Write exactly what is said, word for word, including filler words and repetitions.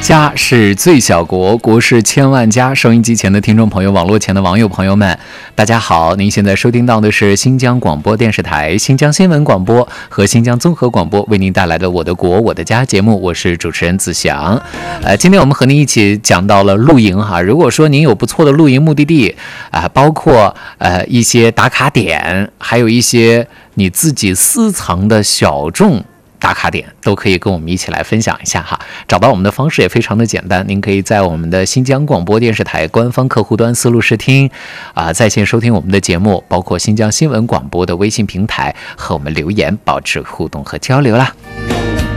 家是最小国，国是千万家。收音机前的听众朋友，网络前的网友朋友们，大家好！您现在收听到的是新疆广播电视台、新疆新闻广播和新疆综合广播为您带来的《我的国我的家》节目，我是主持人子祥。呃，今天我们和您一起讲到了露营哈。如果说您有不错的露营目的地啊、呃，包括呃一些打卡点，还有一些你自己私藏的小众打卡点，都可以跟我们一起来分享一下哈。找到我们的方式也非常的简单，您可以在我们的新疆广播电视台官方客户端丝路视听啊、呃，在线收听我们的节目，包括新疆新闻广播的微信平台和我们留言，保持互动和交流啦。